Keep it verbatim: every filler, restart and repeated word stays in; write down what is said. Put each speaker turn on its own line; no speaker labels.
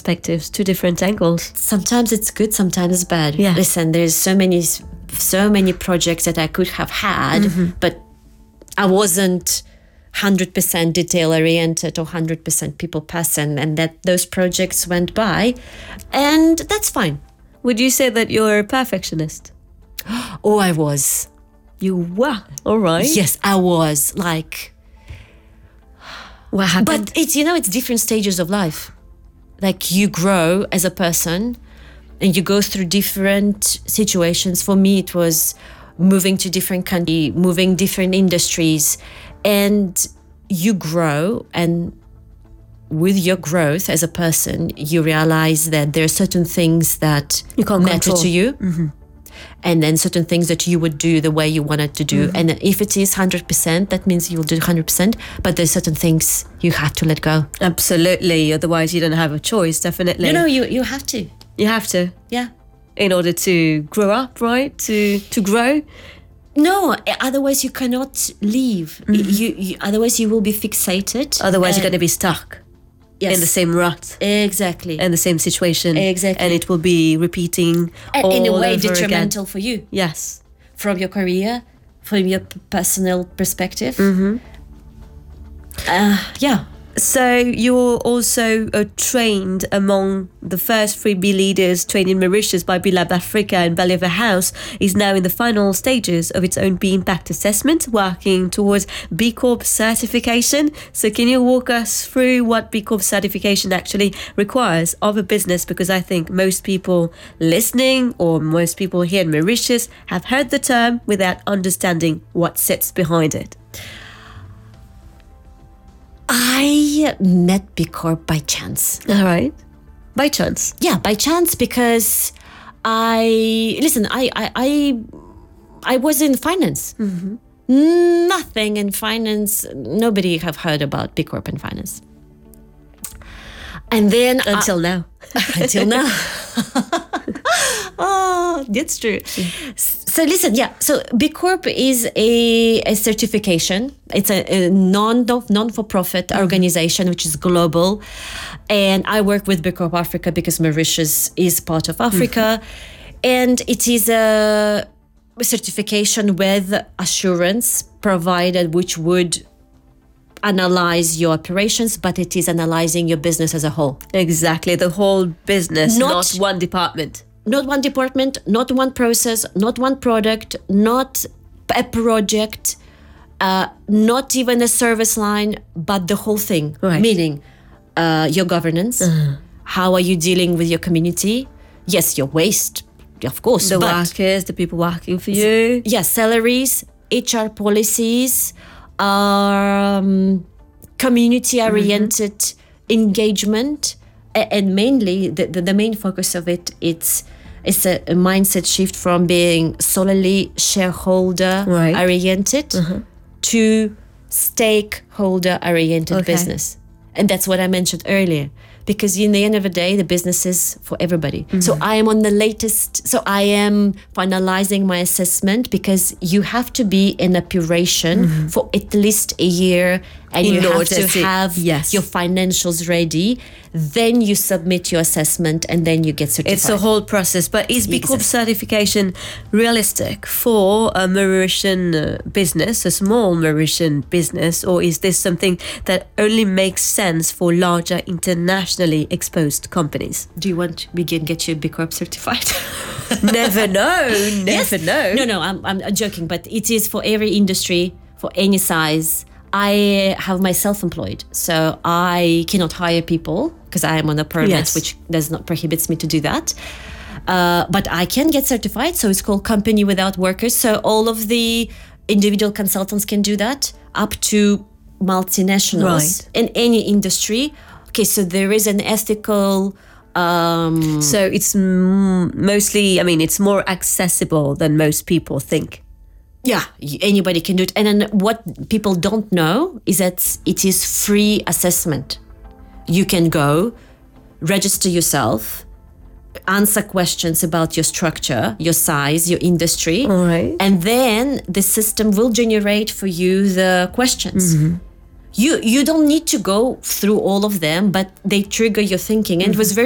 perspectives, two different angles.
Sometimes it's good, sometimes it's bad.
Yeah.
Listen, there's so many, so many projects that I could have had, mm-hmm. but I wasn't one hundred percent detail oriented or one hundred percent people person, and that those projects went by, and that's fine.
Would you say that you're a perfectionist?
Oh, I was.
You were? All right.
Yes, I was. Like,
what happened?
But it's, you know, it's different stages of life. Like, you grow as a person and you go through different situations. For me, it was moving to different countries, moving different industries, and you grow, and with your growth as a person, you realize that there are certain things that
you can't
matter
control.
to you.
Mm-hmm.
And then certain things that you would do the way you wanted to do. Mm-hmm. And if it is one hundred percent, that means you'll do one hundred percent. But there's certain things you have to let go.
Absolutely. Otherwise, you don't have a choice, definitely.
No, no, you, you have to.
You have to.
Yeah.
In order to grow up, right? To to grow.
No, otherwise you cannot leave. Mm-hmm. You, you Otherwise you will be fixated.
Otherwise you're going to be stuck. Yes. In the same rut.
Exactly.
In the same situation.
Exactly.
And it will be repeating
and
all
in a way
over
detrimental
again.
For you.
Yes.
From your career, from your p- personal perspective.
Mm-hmm.
Uh, yeah.
So you're also uh, trained among the first three B leaders trained in Mauritius by B Lab Africa, and Beliver House is now in the final stages of its own B Impact assessment, working towards B Corp certification. So can you walk us through what B Corp certification actually requires of a business? Because I think most people listening or most people here in Mauritius have heard the term without understanding what sits behind it.
I met B Corp by chance.
All right. By chance?
Yeah, by chance, because I... Listen, I I, I, I was in finance.
Mm-hmm.
Nothing in finance. Nobody have heard about B Corp in finance. And then...
Until
I,
now.
Until now. Oh, that's true. So listen, yeah. So B Corp is a, a certification. It's a, a non non for profit mm-hmm. organization which is global, and I work with B Corp Africa because Mauritius is part of Africa, mm-hmm. and it is a certification with assurance provided, which would analyze your operations, but it is analyzing your business as a whole.
Exactly, the whole business, not,
not
one department.
Not one department, not one process, not one product, not a project, uh, not even a service line, but the whole thing.
Right.
Meaning uh, your governance, uh-huh. how are you dealing with your community? Yes, your waste, of course.
The
but
workers, the people working for you.
Yes, yeah, salaries, H R policies, um, community-oriented mm-hmm. engagement, and mainly the, the, the main focus of it, it's it's a, a mindset shift from being solely shareholder right. oriented uh-huh. to stakeholder oriented okay. business. And that's what I mentioned earlier. Because in the end of the day, the business is for everybody. Mm-hmm. So I am on the latest, so I am finalizing my assessment, because you have to be in operation mm-hmm. for at least a year, and in you have to, to have
yes.
your financials ready. Then you submit your assessment, and then you get certified.
It's a whole process. But is B Corp certification realistic for a Mauritian business, a small Mauritian business, or is this something that only makes sense for larger internationally exposed companies?
Do you want we can get you B Corp certified?
Never know. Never
yes.
know.
No, no, I'm I'm joking, but it is for every industry, for any size. I have my self-employed, so I cannot hire people because I am on a permit, yes. which does not prohibits me to do that. Uh, but I can get certified, so it's called Company Without Workers. So all of the individual consultants can do that, up to multinationals right. in any industry. Okay, so there is an ethical. Um,
so it's m- mostly, I mean, it's more accessible than most people think.
Yeah, anybody can do it. And then what people don't know is that it is free assessment. You can go, register yourself, answer questions about your structure, your size, your industry.
All right.
And then the system will generate for you the questions. Mm-hmm. You you don't need to go through all of them, but they trigger your thinking. And mm-hmm. it was very